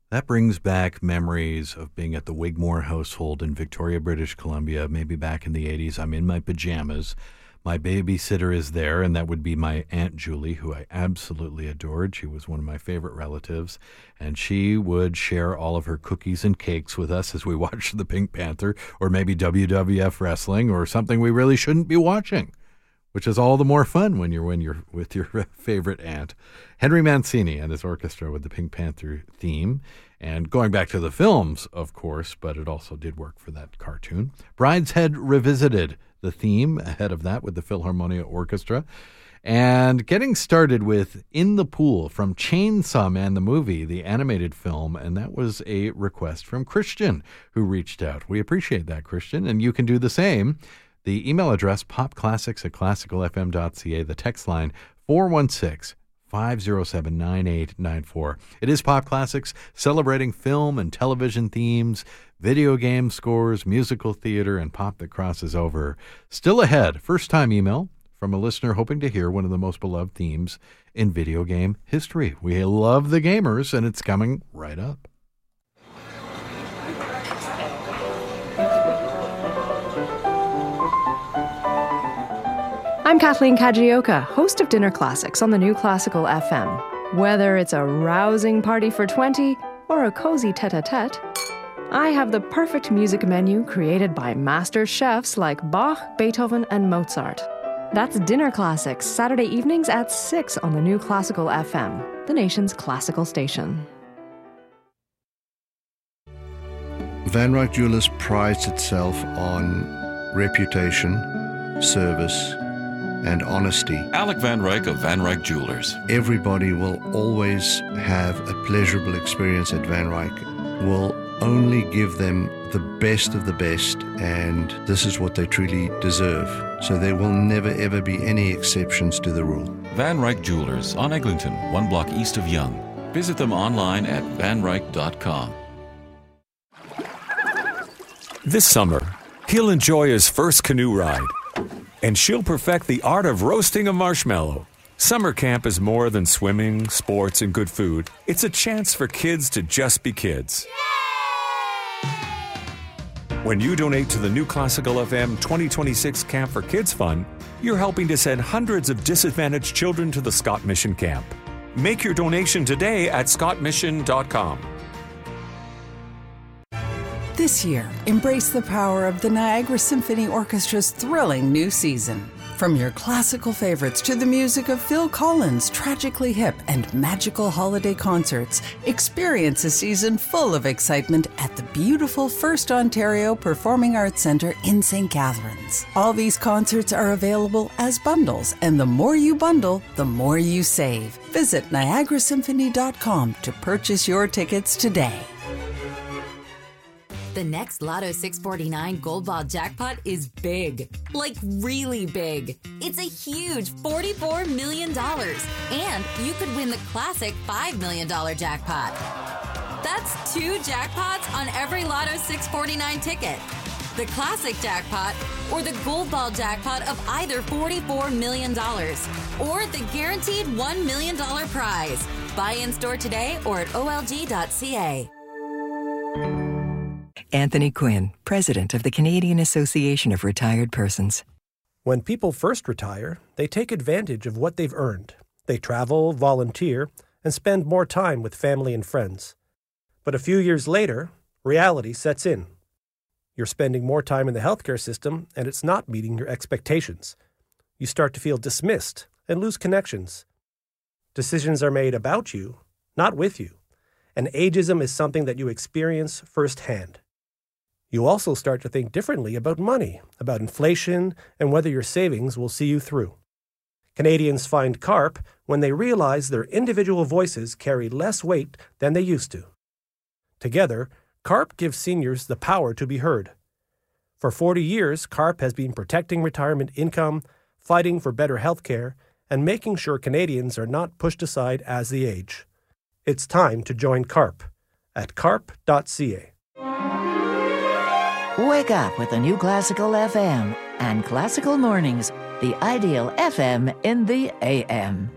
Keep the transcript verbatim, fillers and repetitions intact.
That brings back memories of being at the Wigmore household in Victoria, British Columbia, maybe back in the eighties. I'm in my pajamas. My babysitter is there, and that would be my Aunt Julie, who I absolutely adored. She was one of my favorite relatives, and she would share all of her cookies and cakes with us as we watched the Pink Panther, or maybe W W F wrestling, or something we really shouldn't be watching, which is all the more fun when you're when you're with your favorite aunt. Henry Mancini and his orchestra with the Pink Panther theme. And going back to the films, of course, but it also did work for that cartoon. Brideshead Revisited, the theme ahead of that with the Philharmonia Orchestra. And getting started with In the Pool from Chainsaw Man, the movie, the animated film. And that was a request from Christian, who reached out. We appreciate that, Christian, and you can do the same. The email address, popclassics at classical f m dot c a. The text line, four one six, five oh seven, nine eight nine four. It is Pop Classics, celebrating film and television themes, video game scores, musical theater, and pop that crosses over. Still ahead, first-time email from a listener hoping to hear one of the most beloved themes in video game history. We love the gamers, and it's coming right up. I'm Kathleen Kajioka, host of Dinner Classics on the New Classical F M. Whether it's a rousing party for twenty or a cozy tete-a-tete, I have the perfect music menu created by master chefs like Bach, Beethoven, and Mozart. That's Dinner Classics, Saturday evenings at six on the New Classical F M, the nation's classical station. Van Ryck Jewelers prides itself on reputation, service, and honesty. Alec Van Ryck of Van Ryck Jewelers. Everybody will always have a pleasurable experience at Van Ryck. We'll only give them the best of the best, and this is what they truly deserve. So there will never ever be any exceptions to the rule. Van Ryck Jewelers on Eglinton, one block east of Yonge. Visit them online at van ryck dot com. This summer, he'll enjoy his first canoe ride, and she'll perfect the art of roasting a marshmallow. Summer camp is more than swimming, sports, and good food. It's a chance for kids to just be kids. When you donate to the New Classical F M twenty twenty-six Camp for Kids Fund, you're helping to send hundreds of disadvantaged children to the Scott Mission Camp. Make your donation today at scott mission dot com. This year, embrace the power of the Niagara Symphony Orchestra's thrilling new season. From your classical favorites to the music of Phil Collins' tragically hip and magical holiday concerts, experience a season full of excitement at the beautiful First Ontario Performing Arts Centre in Saint Catharines. All these concerts are available as bundles, and the more you bundle, the more you save. Visit niagara symphony dot com to purchase your tickets today. The next Lotto six forty-nine Gold Ball jackpot is big. Like really big. It's a huge forty-four million dollars. And you could win the classic five million dollars jackpot. That's two jackpots on every Lotto six forty-nine ticket. The classic jackpot or the Gold Ball jackpot of either forty-four million dollars or the guaranteed one million dollars prize. Buy in store today or at O L G dot C A. Anthony Quinn, President of the Canadian Association of Retired Persons. When people first retire, they take advantage of what they've earned. They travel, volunteer, and spend more time with family and friends. But a few years later, reality sets in. You're spending more time in the healthcare system, and it's not meeting your expectations. You start to feel dismissed and lose connections. Decisions are made about you, not with you. And ageism is something that you experience firsthand. You also start to think differently about money, about inflation, and whether your savings will see you through. Canadians find CARP when they realize their individual voices carry less weight than they used to. Together, CARP gives seniors the power to be heard. For forty years, CARP has been protecting retirement income, fighting for better health care, and making sure Canadians are not pushed aside as they age. It's time to join CARP at carp dot c a. Wake up with the New Classical F M and Classical Mornings, the ideal F M in the A M.